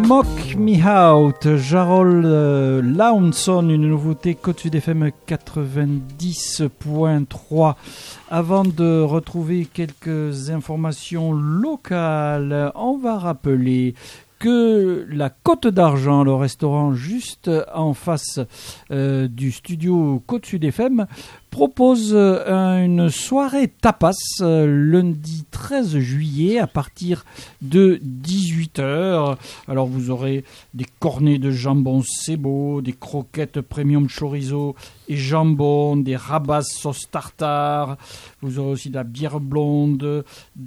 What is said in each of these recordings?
Smoke Me Out, Jarol Launson, une nouveauté Côte Sud FM 90.3. Avant de retrouver quelques informations locales, on va rappeler que la Côte d'Argent, le restaurant juste en face du studio Côte Sud FM, propose une soirée tapas lundi 13 juillet à partir de 18h. Alors vous aurez des cornets de jambon Sebo, des croquettes premium chorizo et jambon, des rabas sauce tartare. Vous aurez aussi de la bière blonde,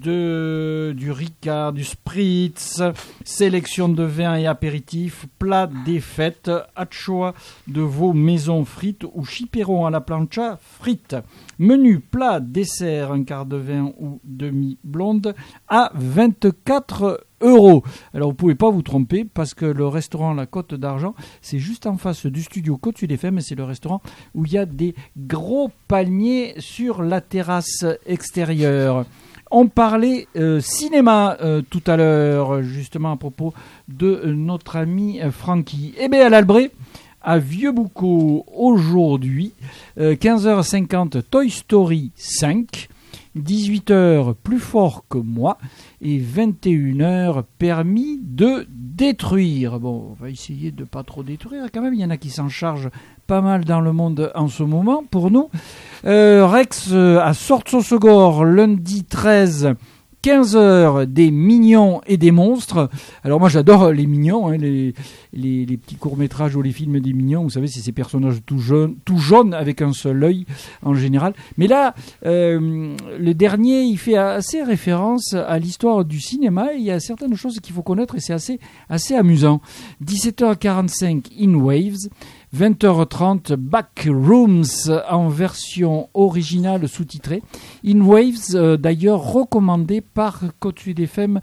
du Ricard, du Spritz, sélection de vins et apéritifs, plat des fêtes, à choix de vos maisons frites ou chiperons à la plancha frites. Menu, plat, dessert, un quart de vin ou demi-blonde à 24 €. Alors vous ne pouvez pas vous tromper parce que le restaurant La Côte d'Argent, c'est juste en face du studio Côte Sud FM et c'est le restaurant où il y a des gros palmiers sur la terrasse extérieure. On parlait cinéma tout à l'heure, justement à propos de notre ami Francky. Eh bien à l'Albret, à Vieux-Boucau aujourd'hui, 15h50 Toy Story 5, 18h Plus fort que moi et 21h Permis de détruire. Bon, on va essayer de ne pas trop détruire quand même, il y en a qui s'en chargent pas mal dans le monde en ce moment pour nous. Rex à Sortes-Saucegor lundi 13, 15h, des mignons et des monstres. Alors moi j'adore les mignons, hein, les petits courts-métrages ou les films des mignons. Vous savez, c'est ces personnages tout jaunes avec un seul œil en général. Mais là, le dernier, il fait assez référence à l'histoire du cinéma. Et il y a certaines choses qu'il faut connaître et c'est assez amusant. 17h45 In Waves. 20h30, Backrooms en version originale sous-titrée. In Waves, d'ailleurs recommandé par Côte Sud FM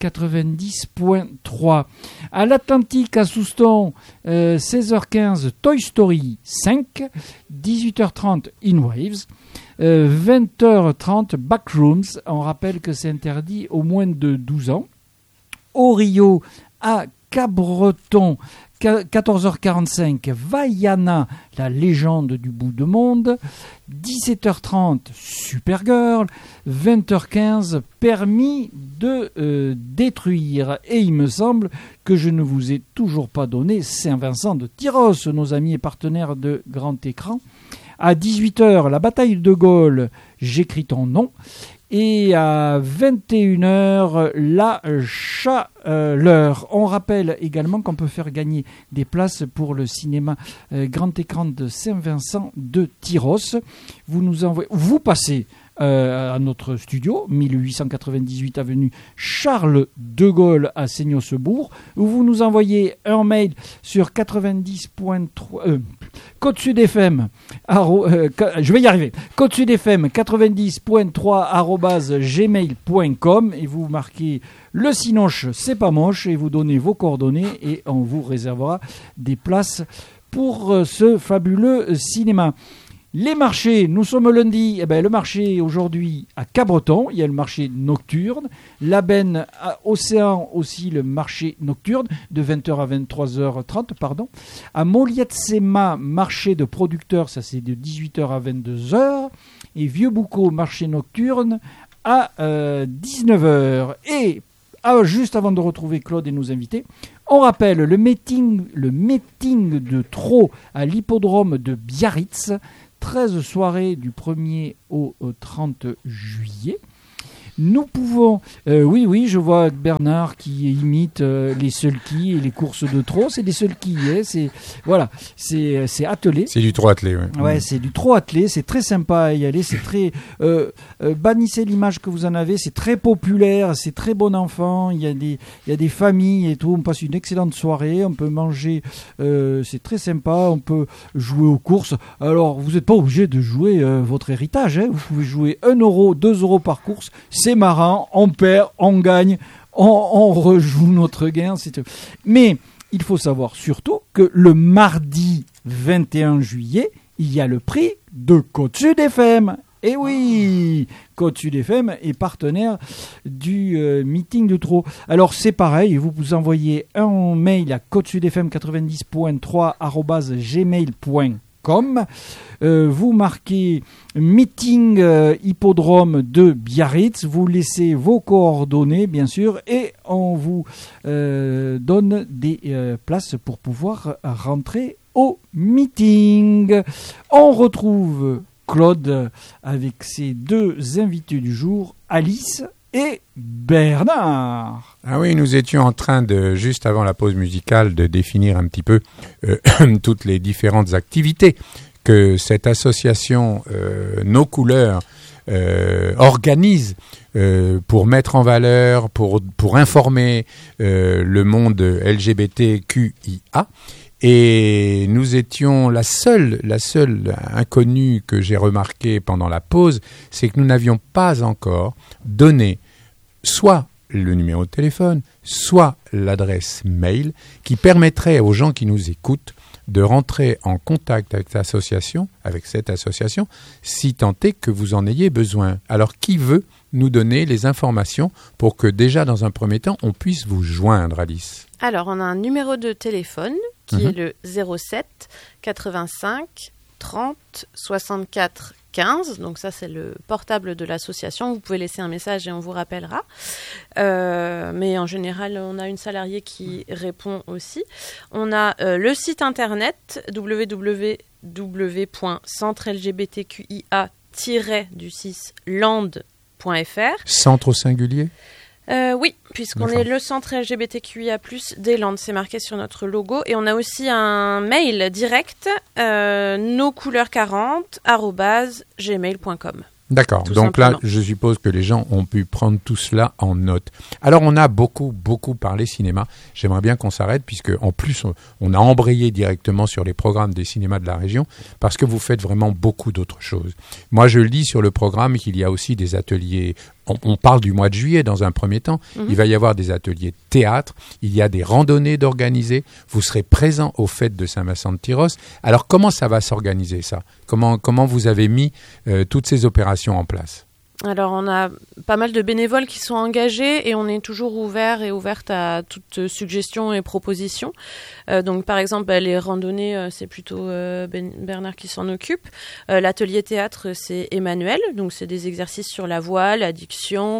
90.3. À l'Atlantique, à Souston, 16h15, Toy Story 5. 18h30, In Waves. 20h30, Backrooms. On rappelle que c'est interdit aux moins de 12 ans. Au Rio, à Cabreton, 14h45, Vaiana, la légende du bout de monde. 17h30, Supergirl. 20h15, Permis de détruire. Et il me semble que je ne vous ai toujours pas donné Saint-Vincent de Tyros, nos amis et partenaires de Grand Écran. À 18h, la bataille de Gaulle, J'écris ton nom. Et à 21h, la chaleur. On rappelle également qu'on peut faire gagner des places pour le cinéma Grand Écran de Saint-Vincent de Tyros. Vous passez à notre studio, 1898 avenue Charles de Gaulle à Seignos-Bourg, où vous nous envoyez un mail sur 90.3 Côte Sud FM. Je vais y arriver. Côte Sud FM 90.3 @gmail.com et vous marquez le Cinoche, c'est pas moche, et vous donnez vos coordonnées et on vous réservera des places pour ce fabuleux cinéma. Les marchés, nous sommes lundi, le marché aujourd'hui à Cabreton, il y a le marché nocturne, la Benne à Océan aussi le marché nocturne de 20h à 23h30, à Molietsema, marché de producteurs, ça c'est de 18h à 22h, et Vieux-Boucau, marché nocturne à 19h. Et juste avant de retrouver Claude et nos invités, on rappelle le meeting de Trot à l'hippodrome de Biarritz, 13 soirées du 1er au 30 juillet. Nous pouvons... oui, je vois Bernard qui imite les sulky et les courses de trot. C'est des sulky, hein, c'est attelé. C'est du trot attelé, oui. Ouais, c'est du trot attelé. C'est très sympa à y aller. C'est très... bannissez l'image que vous en avez. C'est très populaire. C'est très bon enfant. Il y a des familles et tout. On passe une excellente soirée. On peut manger. C'est très sympa. On peut jouer aux courses. Alors, vous n'êtes pas obligé de jouer votre héritage. Hein. Vous pouvez jouer 1 €, 2 € par course. C'est marrant, on perd, on gagne, on rejoue notre gain. Mais il faut savoir surtout que le mardi 21 juillet, il y a le prix de Côte Sud FM. Et oui, Côte Sud FM est partenaire du meeting de Trot. Alors c'est pareil, vous envoyez un mail à codesudfm90.3@gmail.com. Vous marquez meeting hippodrome de Biarritz, vous laissez vos coordonnées bien sûr et on vous donne des places pour pouvoir rentrer au meeting. On retrouve Claude avec ses deux invités du jour, Alice et Bernard. Ah oui, nous étions en train de, juste avant la pause musicale, de définir un petit peu toutes les différentes activités que cette association Nos Couleurs organise pour mettre en valeur, pour informer le monde LGBTQIA. Et nous étions la seule inconnue que j'ai remarquée pendant la pause, c'est que nous n'avions pas encore donné soit le numéro de téléphone, soit l'adresse mail qui permettrait aux gens qui nous écoutent de rentrer en contact avec cette association, si tant est que vous en ayez besoin. Alors, qui veut nous donner les informations pour que déjà, dans un premier temps, on puisse vous joindre, Alice ? Alors, on a un numéro de téléphone qui est le 07 85 30 64 15. Donc ça, c'est le portable de l'association. Vous pouvez laisser un message et on vous rappellera. Mais en général, on a une salariée qui répond aussi. On a le site internet www.centre-lgbtqia-land.fr. Centre au singulier ? Oui, puisqu'on est le centre LGBTQIA+, des Landes, c'est marqué sur notre logo. Et on a aussi un mail direct, noscouleurs40@gmail.com. D'accord, tout donc simplement. Là, je suppose que les gens ont pu prendre tout cela en note. Alors, on a beaucoup parlé cinéma. J'aimerais bien qu'on s'arrête, puisque en plus, on a embrayé directement sur les programmes des cinémas de la région, parce que vous faites vraiment beaucoup d'autres choses. Moi, je le dis sur le programme qu'il y a aussi des ateliers. On parle du mois de juillet dans un premier temps. Il va y avoir des ateliers théâtre, il y a des randonnées d'organiser. Vous serez présent aux fêtes de Saint-Vincent-de-Tyrosse. Alors, comment ça va s'organiser, ça ? Comment vous avez mis toutes ces opérations en place ? Alors, on a pas mal de bénévoles qui sont engagés et on est toujours ouverte à toute suggestion et proposition. Donc, par exemple, les randonnées, c'est plutôt Bernard qui s'en occupe. L'atelier théâtre, c'est Emmanuel. Donc, c'est des exercices sur la voix, la diction,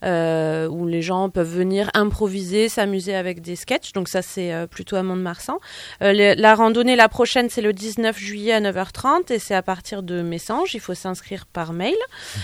où les gens peuvent venir improviser, s'amuser avec des sketchs. Donc, ça, c'est plutôt à Mont-de-Marsan. La randonnée, la prochaine, c'est le 19 juillet à 9h30 et c'est à partir de Messanges. Il faut s'inscrire par mail.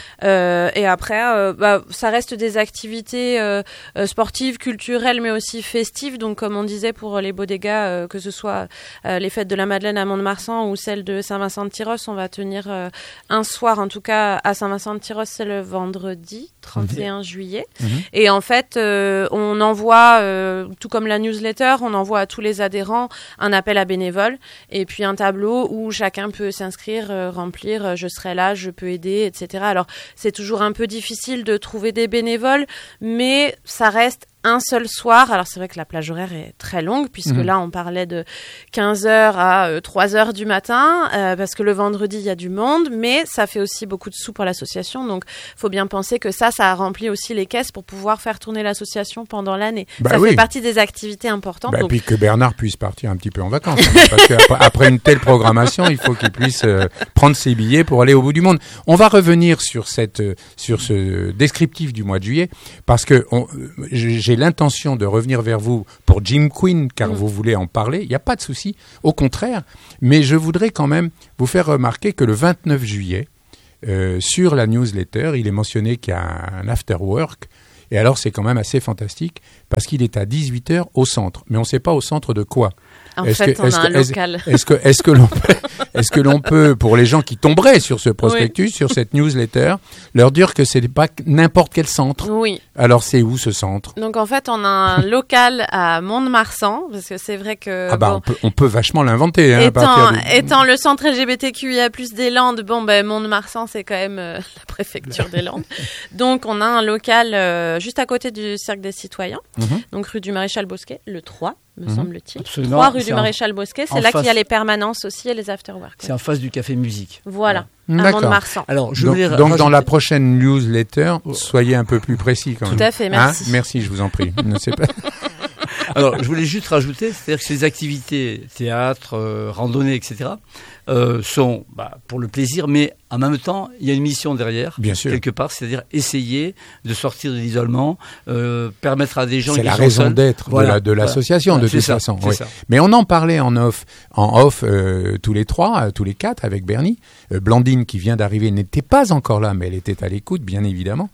Et après, ça reste des activités sportives, culturelles, mais aussi festives. Donc, comme on disait, pour les bodegas, que ce soit les fêtes de la Madeleine à Mont-de-Marsan ou celles de Saint-Vincent-de-Tyrosse, on va tenir un soir, en tout cas, à Saint-Vincent-de-Tyrosse, c'est le vendredi 31 juillet. Et en fait, on envoie, tout comme la newsletter, on envoie à tous les adhérents un appel à bénévoles et puis un tableau où chacun peut s'inscrire, remplir, je serai là, je peux aider, etc. Alors, c'est toujours un peu difficile de trouver des bénévoles, mais ça reste un seul soir. Alors c'est vrai que la plage horaire est très longue, puisque là on parlait de 15h à 3h du matin, parce que le vendredi il y a du monde, mais ça fait aussi beaucoup de sous pour l'association, donc il faut bien penser que ça a rempli aussi les caisses pour pouvoir faire tourner l'association pendant l'année. Ça fait partie des activités importantes. Donc... Puis que Bernard puisse partir un petit peu en vacances, parce qu'après une telle programmation, il faut qu'il puisse prendre ses billets pour aller au bout du monde. On va revenir sur ce descriptif du mois de juillet, parce que j'ai l'intention de revenir vers vous pour Jim Quinn, car vous voulez en parler, il n'y a pas de souci, au contraire, mais je voudrais quand même vous faire remarquer que le 29 juillet, sur la newsletter, il est mentionné qu'il y a un after work, et alors c'est quand même assez fantastique, parce qu'il est à 18h au centre, mais on ne sait pas au centre de quoi. On a un local. Est-ce que l'on peut, pour les gens qui tomberaient sur ce prospectus, sur cette newsletter, leur dire que ce n'est pas n'importe quel centre ? Oui. Alors, c'est où ce centre ? Donc, en fait, on a un local à Mont-de-Marsan, parce que c'est vrai que... on peut vachement l'inventer. Étant le centre LGBTQIA+, des Landes, Mont-de-Marsan, c'est quand même la préfecture des Landes. Donc, on a un local juste à côté du Cirque des Citoyens. donc rue du Maréchal Bosquet, le 3, me semble-t-il. Absolument. 3 rue du Maréchal Bosquet, c'est là qu'il y a les permanences aussi et les afterwork. C'est en face du café musique. Voilà, à D'accord. Mont-de-Marsan. Alors, donc dans la prochaine newsletter, soyez un peu plus précis quand même. Tout à fait, merci. Merci, je vous en prie. Ne sais pas. Alors, je voulais juste rajouter, c'est-à-dire que ces activités, théâtre, randonnée, etc., sont pour le plaisir, mais en même temps, il y a une mission derrière, bien sûr, quelque part, c'est-à-dire essayer de sortir de l'isolement, permettre à des gens qui sont seuls... C'est la raison d'être de l'association, de toute façon. Oui. Mais on en parlait en off, tous les quatre, avec Bernie. Blandine, qui vient d'arriver, n'était pas encore là, mais elle était à l'écoute, bien évidemment.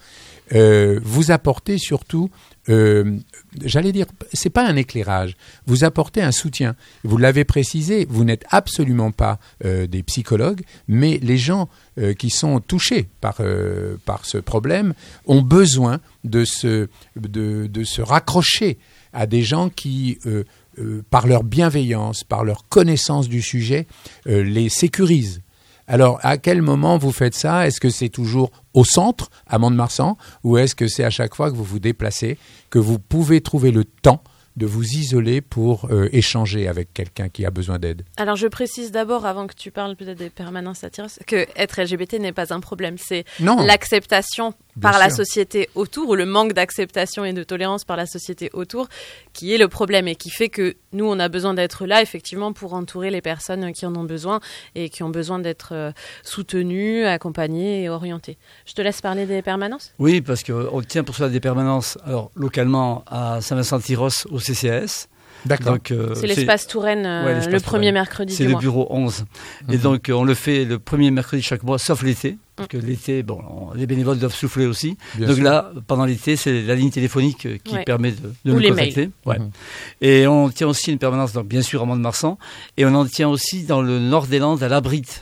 Vous apportez surtout... j'allais dire, c'est pas un éclairage. Vous apportez un soutien. Vous l'avez précisé, vous n'êtes absolument pas des psychologues, mais les gens qui sont touchés par ce problème ont besoin de se raccrocher à des gens qui, par leur bienveillance, par leur connaissance du sujet, les sécurisent. Alors, à quel moment vous faites ça ? Est-ce que c'est toujours au centre, à Mont-de-Marsan, ou est-ce que c'est à chaque fois que vous vous déplacez, que vous pouvez trouver le temps de vous isoler pour échanger avec quelqu'un qui a besoin d'aide ? Alors, je précise d'abord, avant que tu parles peut-être des permanences à Tyros, que être LGBT n'est pas un problème. C'est l'acceptation par la société autour, ou le manque d'acceptation et de tolérance par la société autour, qui est le problème et qui fait que nous, on a besoin d'être là, effectivement, pour entourer les personnes qui en ont besoin et qui ont besoin d'être soutenues, accompagnées et orientées. Je te laisse parler des permanences ? Oui, parce qu'on tient pour cela des permanences, alors localement à Saint-Vincent-Tyros, au CCAS. D'accord. Donc, c'est l'espace Touraine, le premier mercredi du mois. C'est le bureau 11. Et donc, on le fait le premier mercredi de chaque mois, sauf l'été. Parce que l'été, les bénévoles doivent souffler aussi. Bien donc sûr. Là, pendant l'été, c'est la ligne téléphonique qui permet de nous contacter. Ouais. Et on tient aussi une permanence, donc, bien sûr, à Mont-de-Marsan. Et on en tient aussi dans le nord des Landes, à l'Abrite.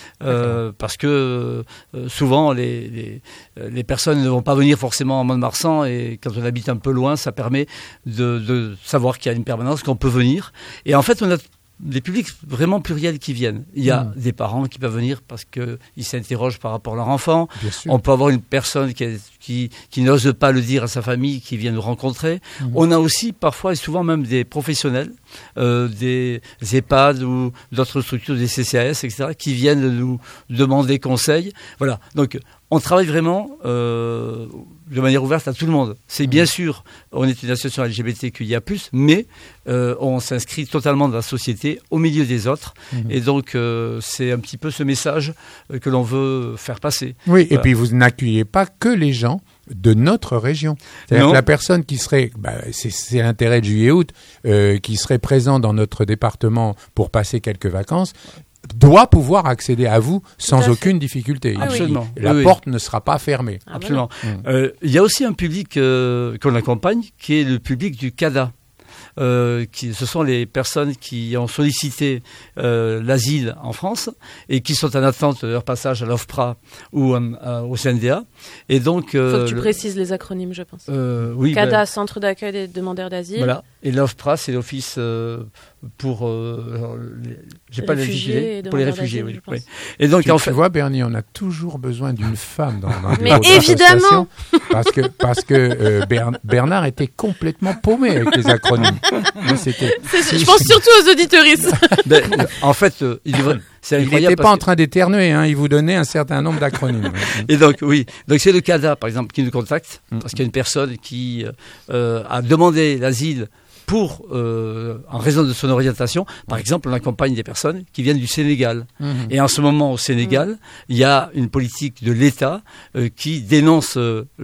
Parce que souvent les personnes ne vont pas venir forcément à Mont-de-Marsan, et quand on habite un peu loin, ça permet de savoir qu'il y a une permanence, qu'on peut venir. Et en fait, on a des publics vraiment pluriels qui viennent. Il y a des parents qui peuvent venir parce qu'ils s'interrogent par rapport à leur enfant. On peut avoir une personne qui n'ose pas le dire à sa famille, qui vient nous rencontrer. On a aussi parfois et souvent même des professionnels, des EHPAD ou d'autres structures, des CCAS, etc., qui viennent nous demander conseil. Voilà. Donc, on travaille vraiment de manière ouverte à tout le monde. C'est bien sûr, on est une association LGBTQIA+, mais on s'inscrit totalement dans la société, au milieu des autres. Et donc, c'est un petit peu ce message que l'on veut faire passer. Oui, et puis vous n'accueillez pas que les gens de notre région. C'est-à-dire que la personne qui serait, c'est l'intérêt de juillet-août, qui serait présent dans notre département pour passer quelques vacances, doit pouvoir accéder à vous sans aucune difficulté. Absolument. La porte ne sera pas fermée. Absolument. Il y a aussi un public qu'on accompagne, qui est le public du CADA. Ce sont les personnes qui ont sollicité l'asile en France et qui sont en attente de leur passage à l'OFPRA ou au CNDA. Et donc, il faut que tu précises les acronymes, je pense. Oui, CADA, Centre d'accueil des demandeurs d'asile. Voilà. Et l'OFPRA, c'est l'Office pour les réfugiés. Oui. Et donc, tu vois, Bernie, on a toujours besoin d'une femme dans mais évidemment, parce que Bernard était complètement paumé avec les acronymes. Je pense surtout aux auditeuristes. En fait, il n'était pas en train d'éternuer, il vous donnait un certain nombre d'acronymes. Et donc, donc c'est le CADA, par exemple, qui nous contacte, parce qu'il y a une personne qui a demandé l'asile en raison de son orientation. Par exemple, on accompagne des personnes qui viennent du Sénégal. Et en ce moment, au Sénégal, il y a une politique de l'État qui dénonce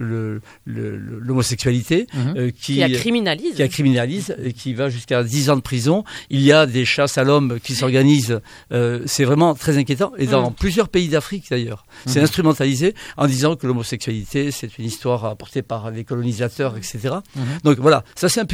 l'homosexualité, qui criminalise et qui va jusqu'à 10 ans de prison. Il y a des chasses à l'homme qui s'organisent. C'est vraiment très inquiétant. Et dans plusieurs pays d'Afrique, d'ailleurs, c'est instrumentalisé en disant que l'homosexualité, c'est une histoire apportée par les colonisateurs, etc. Donc voilà, ça c'est un